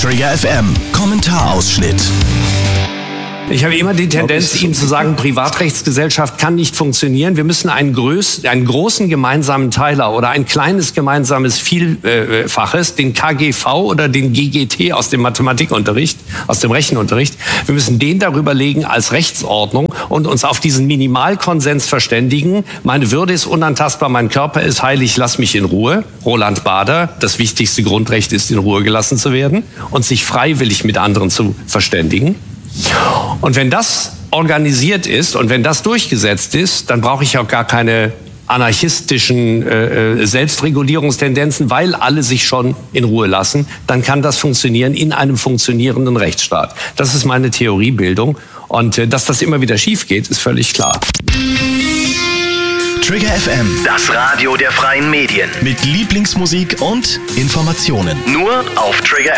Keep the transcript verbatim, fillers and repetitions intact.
Trigger F M, Kommentarausschnitt. Ich habe immer die Tendenz, ihm zu sagen, Privatrechtsgesellschaft kann nicht funktionieren. Wir müssen einen, größ, einen großen gemeinsamen Teiler oder ein kleines gemeinsames Vielfaches, den K G V oder den G G T aus dem Mathematikunterricht, aus dem Rechenunterricht, wir müssen den darüber legen als Rechtsordnung und uns auf diesen Minimalkonsens verständigen. Meine Würde ist unantastbar, mein Körper ist heilig, lass mich in Ruhe. Roland Bader, das wichtigste Grundrecht ist, in Ruhe gelassen zu werden und sich freiwillig mit anderen zu verständigen. Und wenn das organisiert ist und wenn das durchgesetzt ist, dann brauche ich auch gar keine anarchistischen äh, Selbstregulierungstendenzen, weil alle sich schon in Ruhe lassen. Dann kann das funktionieren in einem funktionierenden Rechtsstaat. Das ist meine Theoriebildung. Und äh, dass das immer wieder schief geht, ist völlig klar. Trigger F M, Das Radio der freien Medien. mit Lieblingsmusik und Informationen. Nur auf Trigger